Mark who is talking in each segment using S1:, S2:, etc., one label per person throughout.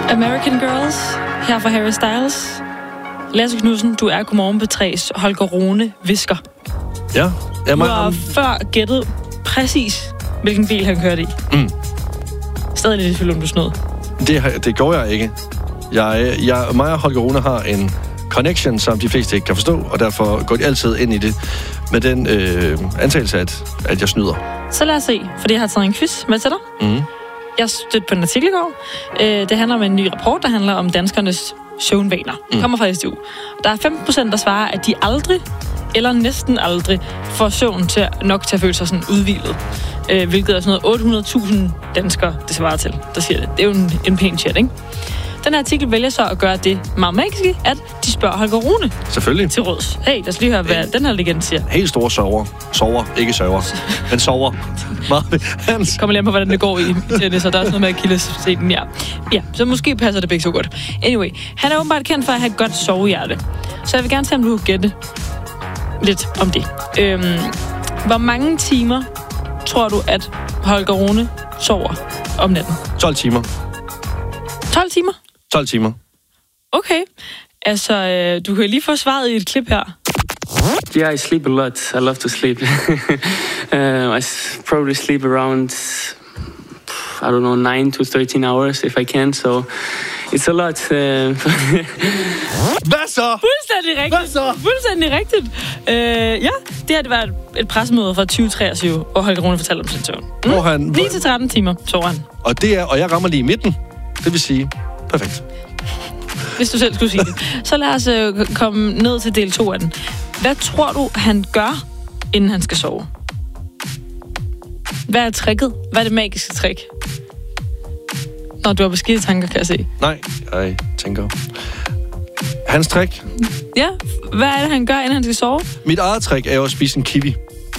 S1: American Girls, her fra Harry Styles. Lasse Knudsen, du er Godmorgen P3's Holger Rune Visker.
S2: Ja.
S1: Du har før gættet præcis, hvilken bil han kørte i. Stadig lidt i tvivl, om du snød.
S2: Det går jeg ikke. Mig og Holger Rune har en connection, som de fleste ikke kan forstå, og derfor går de altid ind i det med den antagelse, at jeg snyder.
S1: Så lad os se, fordi jeg har taget en quiz med til dig. Jeg stødte på en artikel i går. Det handler om en ny rapport, der handler om danskernes søvnvaner. Kommer fra SDU. Der er 15%, der svarer, at de aldrig eller næsten aldrig får søvn nok til at føle sig sådan udhvilet. Hvilket er sådan noget 800.000 danskere, det svarer til, der siger det. Det er jo en pæn chat, ikke? Den her artikel vælger så at gøre det meget magiske, at de spørger Holger Rune.
S2: Selvfølgelig.
S1: Til råds. Hey, lad os lige høre, hvad den her legende siger.
S2: Helt store sover, ikke sørger, men sover.
S1: Hans. Kommer lige på, hvordan det går i tennis, og der er sådan noget med akillessenen, ja. Ja, så måske passer det begge så godt. Anyway, han er åbenbart kendt for at have et godt sovehjerte. Så jeg vil gerne se, om du kan gætte lidt om det. Hvor mange timer tror du, at Holger Rune sover om natten?
S2: 12 timer.
S1: 12 timer?
S2: 12 timer.
S1: Okay. Altså, du kan lige få svaret i et klip her.
S3: Yeah, I sleep a lot. I love to sleep. I probably sleep around, I don't know, 9 to 13 hours if I can, so it's a lot.
S2: Hvad så?
S1: Fuldstændig rigtigt.
S2: Hvad så?
S1: Fuldstændig rigtigt. Ja, det har det været et pressemøde fra 2023, og Holger Rune fortalte om sin søvn. 9-13 timer sover han.
S2: Og jeg rammer lige i midten. Det vil sige, perfekt.
S1: Hvis du selv skulle sige det. Så lad os komme ned til del 2 af den. Hvad tror du, han gør, inden han skal sove? Hvad er tricket? Hvad er det magiske trick? Når du har beskidte tanker, kan jeg se.
S2: Nej, jeg tænker. Hans trick?
S1: Ja, hvad er det, han gør, inden han skal sove?
S2: Mit eget trick er jo at spise en kiwi.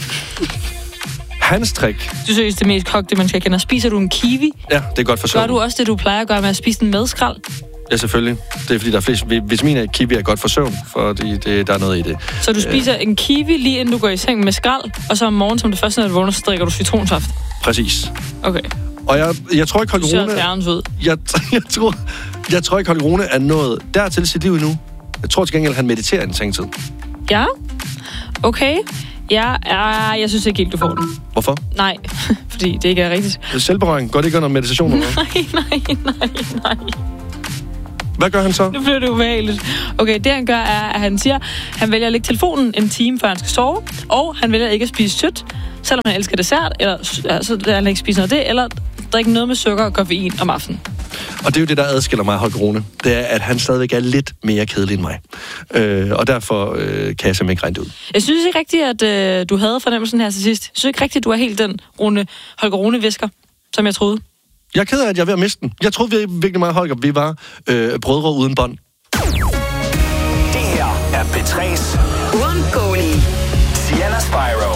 S2: Hans trick.
S1: Du synes, det mest kogte, man skal kende. Spiser du en kiwi?
S2: Ja, det er godt for søvn.
S1: Gør du også det, du plejer at gøre med at spise den med skrald?
S2: Ja, selvfølgelig. Det er fordi, der er flest vitaminer i kiwi er godt for søvn, fordi der er noget i det.
S1: Så du spiser en kiwi lige inden du går i seng med skrald, og så om morgenen, som det første, når du vågner, så drikker du citronsaft?
S2: Præcis.
S1: Okay.
S2: Og jeg tror ikke, Holger Rune... Jeg tror ikke, Holger Rune er nået dertil i sit liv endnu. Jeg tror til gengæld, han mediterer en sengtid. Ja.
S1: Okay. Jeg synes ikke helt, du får den.
S2: Hvorfor?
S1: Nej, fordi det ikke er rigtigt.
S2: Selvberøring. Går det ikke under meditation? Eller?
S1: Nej.
S2: Hvad gør han så?
S1: Nu bliver det ubehageligt. Okay, det han gør er, at han siger, at han vælger at lægge telefonen en time, før han skal sove, og han vælger ikke at spise sødt, selvom han elsker dessert, eller så han ikke spise noget af det, eller drikke noget med sukker og koffein om aftenen.
S2: Og det er jo det, der adskiller mig og Holger Rune. Det er, at han stadigvæk er lidt mere kedelig end mig. Og derfor kan jeg simpelthen ikke regne det ud. Jeg synes ikke rigtigt, at du havde fornemmelsen her til sidst. Jeg synes ikke rigtigt, at du er helt den Holger Rune-visker, som jeg troede. Jeg er ked af, at jeg er ved at miste den. Jeg troede virkelig meget, Holger, vi var brødre uden bånd.
S4: Det her er P3's uundgåelige Sienna Spyro.